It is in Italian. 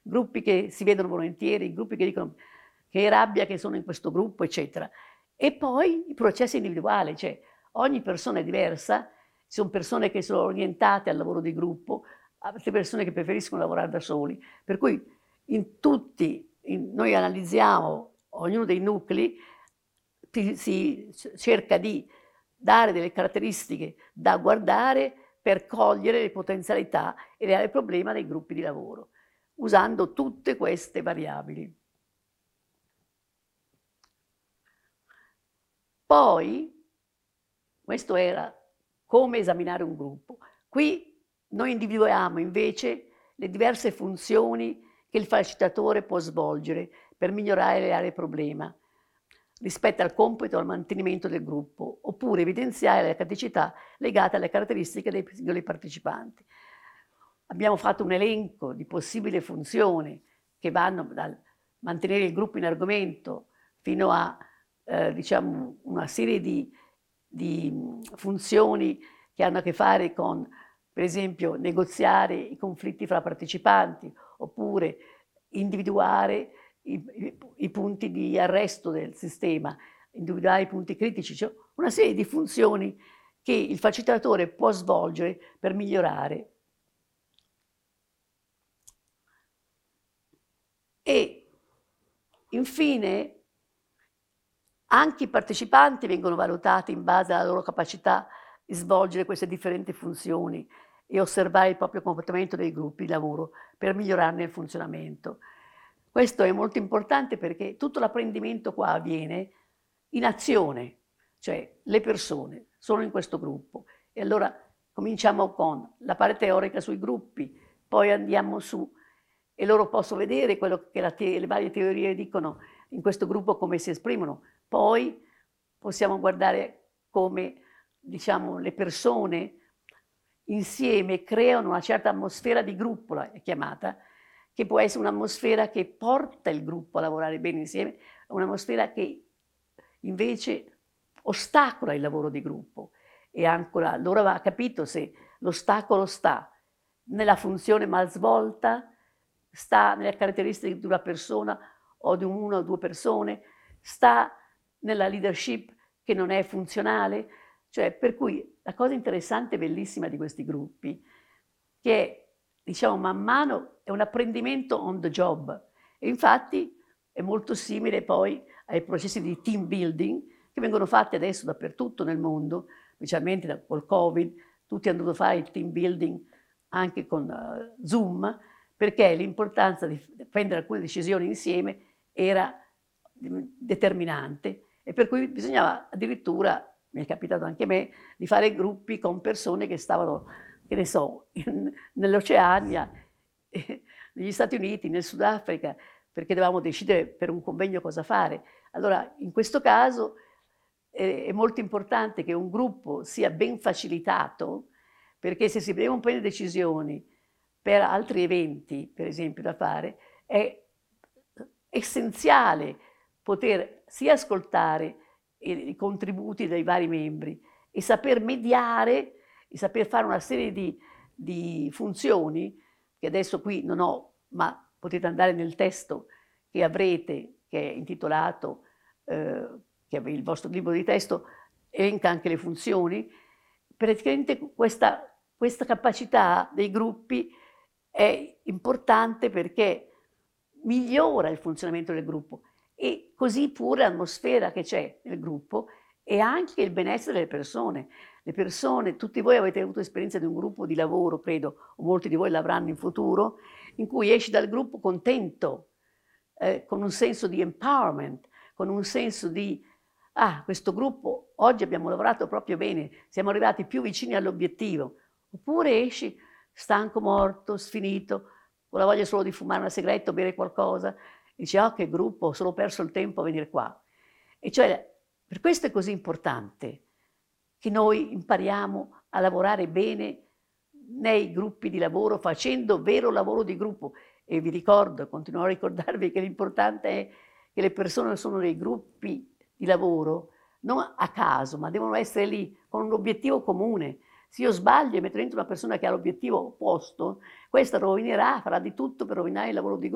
gruppi che si vedono volentieri, gruppi che dicono che rabbia che sono in questo gruppo, eccetera. E poi i processi individuali, cioè ogni persona è diversa, ci sono persone che sono orientate al lavoro di gruppo, altre persone che preferiscono lavorare da soli. Per cui noi analizziamo ognuno dei nuclei, si cerca di dare delle caratteristiche da guardare per cogliere le potenzialità e il reale problema dei gruppi di lavoro, usando tutte queste variabili. Poi, questo era come esaminare un gruppo. Qui noi individuiamo invece le diverse funzioni che il facilitatore può svolgere per migliorare il reale problema rispetto al compito o al mantenimento del gruppo, oppure evidenziare le criticità legate alle caratteristiche dei singoli partecipanti. Abbiamo fatto un elenco di possibili funzioni che vanno dal mantenere il gruppo in argomento fino a diciamo una serie di funzioni che hanno a che fare con, per esempio, negoziare i conflitti fra partecipanti, oppure individuare i punti di arresto del sistema, individuare i punti critici, cioè una serie di funzioni che il facilitatore può svolgere per migliorare. E infine anche i partecipanti vengono valutati in base alla loro capacità di svolgere queste differenti funzioni e osservare il proprio comportamento dei gruppi di lavoro per migliorarne il funzionamento. Questo è molto importante perché tutto l'apprendimento qua avviene in azione, cioè le persone sono in questo gruppo. E allora cominciamo con la parte teorica sui gruppi, poi andiamo su e loro possono vedere quello che le varie teorie dicono in questo gruppo, come si esprimono. Poi possiamo guardare come, diciamo, le persone insieme creano una certa atmosfera di gruppo, è chiamata, che può essere un'atmosfera che porta il gruppo a lavorare bene insieme, un'atmosfera che invece ostacola il lavoro di gruppo. E ancora allora va capito se l'ostacolo sta nella funzione mal svolta, sta nelle caratteristiche di una persona o di una o due persone, sta nella leadership che non è funzionale. Cioè, per cui la cosa interessante e bellissima di questi gruppi, che è, diciamo, man mano è un apprendimento on the job. E infatti è molto simile poi ai processi di team building che vengono fatti adesso dappertutto nel mondo, specialmente col Covid, tutti hanno dovuto fare il team building anche con Zoom, perché l'importanza di prendere alcune decisioni insieme era determinante e per cui bisognava addirittura, mi è capitato anche a me, di fare gruppi con persone che stavano, che ne so, nell'Oceania, negli Stati Uniti, nel Sudafrica, perché dovevamo decidere per un convegno cosa fare. Allora, in questo caso è molto importante che un gruppo sia ben facilitato, perché se si devono prendere decisioni per altri eventi, per esempio, da fare, è essenziale poter sia ascoltare i contributi dei vari membri e saper mediare e saper fare una serie di funzioni che adesso qui non ho, ma potete andare nel testo che avrete, che è intitolato, che è il vostro libro di testo, elenca anche le funzioni. Praticamente questa capacità dei gruppi è importante perché migliora il funzionamento del gruppo e così pure l'atmosfera che c'è nel gruppo e anche il benessere delle persone. Le persone, tutti voi avete avuto esperienza di un gruppo di lavoro, credo, o molti di voi l'avranno in futuro, in cui esci dal gruppo contento, con un senso di empowerment, con un senso di questo gruppo, oggi abbiamo lavorato proprio bene, siamo arrivati più vicini all'obiettivo. Oppure esci stanco, morto, sfinito, con la voglia solo di fumare una sigaretta o bere qualcosa, e dici, che gruppo, ho solo perso il tempo a venire qua. E cioè, per questo è così importante che noi impariamo a lavorare bene nei gruppi di lavoro, facendo vero lavoro di gruppo. E vi ricordo, continuo a ricordarvi che l'importante è che le persone sono nei gruppi di lavoro non a caso, ma devono essere lì con un obiettivo comune. Se io sbaglio e metto dentro una persona che ha l'obiettivo opposto, questa rovinerà, farà di tutto per rovinare il lavoro di gruppo.